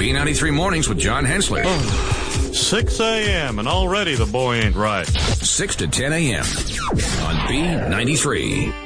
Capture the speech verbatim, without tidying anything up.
B ninety-three Mornings with John Hensler. six a.m. and already the boy ain't right. six to ten a.m. on B ninety-three.